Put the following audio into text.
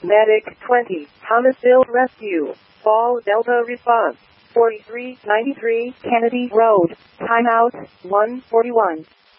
Medic 20, Thomasville Rescue. Fall Delta response. 4393 Kennedy Road. Timeout 141.